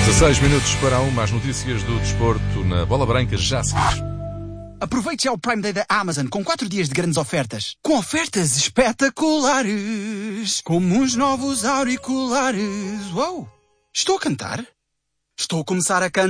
16 minutos para uma, as notícias do desporto na Bola Branca já a seguir. Aproveite já o Prime Day da Amazon com 4 dias de grandes ofertas. Com ofertas espetaculares, como os novos auriculares. Uou! Estou a cantar? Estou a começar a cantar.